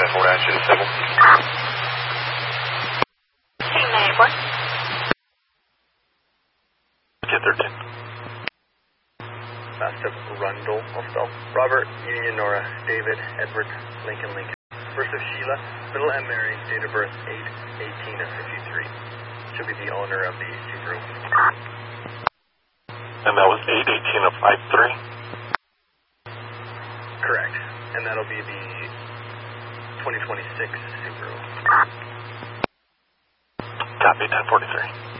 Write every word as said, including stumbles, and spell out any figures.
ten four action, civil. Team name, what? Kid thirteen. Mastiff Rundle, I'll spell. Robert, Union Nora, David, Edward, Lincoln, Lincoln. First of Sheila, middle M Mary, date of birth eight eighteen of fifty-three. She'll be the owner of the Subaru. And that was eight eighteen of five three? Correct. And that'll be the twenty twenty-six Subaru. Copy, ten forty-three.